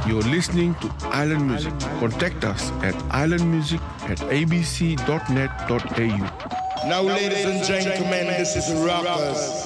You're listening to Island Music. Contact us at islandmusic@abc.net.au. Now, ladies and gentlemen, this is Rockers.